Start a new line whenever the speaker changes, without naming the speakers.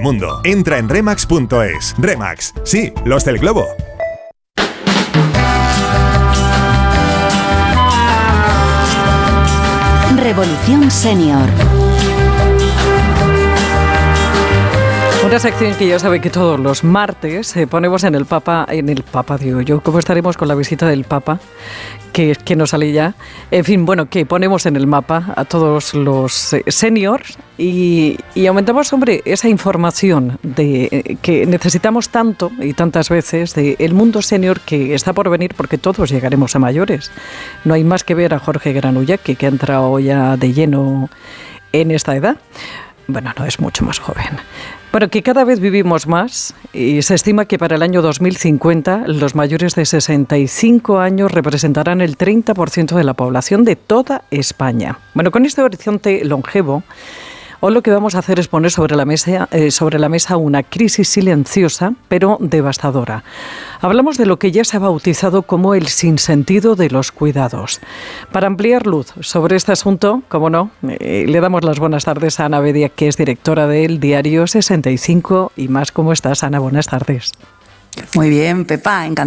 mundo. Entra en Remax.es. Remax, sí, los del globo.
Revolución Senior.
Una sección que ya sabe que todos los martes ponemos en el Papa, digo yo, ¿cómo estaremos con la visita del Papa? Que nos sale ya. En fin, bueno, que ponemos en el mapa a todos los seniors y aumentamos, hombre, esa información de que necesitamos tanto y tantas veces del mundo senior que está por venir, porque todos llegaremos a mayores. No hay más que ver a Jorge Granullaque, que ha entrado ya de lleno en esta edad. Bueno, no, es mucho más joven. Bueno, que cada vez vivimos más y se estima que para el año 2050 los mayores de 65 años representarán el 30% de la población de toda España. Bueno, con este horizonte longevo, hoy lo que vamos a hacer es poner sobre la mesa una crisis silenciosa, pero devastadora. Hablamos de lo que ya se ha bautizado como el sinsentido de los cuidados. Para ampliar luz sobre este asunto, como no, le damos las buenas tardes a Ana Bedia, que es directora del diario 65 y más. ¿Cómo estás, Ana? Buenas tardes.
Muy bien, Pepa, encantada.